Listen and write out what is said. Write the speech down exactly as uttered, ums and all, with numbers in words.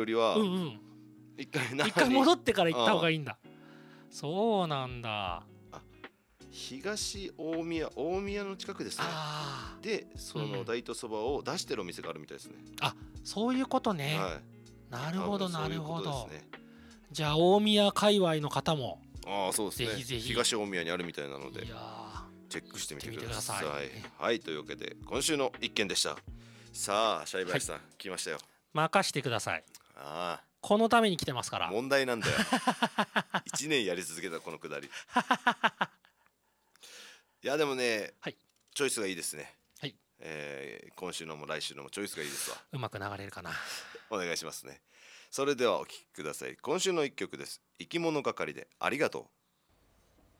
りは、 うんうん、 一回一回戻ってから行った方がいいんだ。そうなんだ。 あ、東大宮、大宮の近くですね。 あでその大東そばを出してるお店があるみたいですね。 あ、そういうことね。 はい、 なるほどなるほど。 そういうことですね。 じゃあ大宮界隈の方も、 ああそうですね、 ぜひぜひ東大宮にあるみたいなのでいやチェックしてみてくだ行さい。 ってみてくださいはい、というわけで今週の一件でした。さあシャイバヤシさん、来ましたよ。 任してください。 あこのために来てますかあら。 問題なんだよいちねんやり続けたこのくだりいやでもね、 はい、 チョイスがいいですね。 はい、 えー、今週のも来週のもチョイスがいいですわ。 うまく流れるかな。 お願いしますね。それではお聴きください。今週の一曲です。生き物係でありがとう。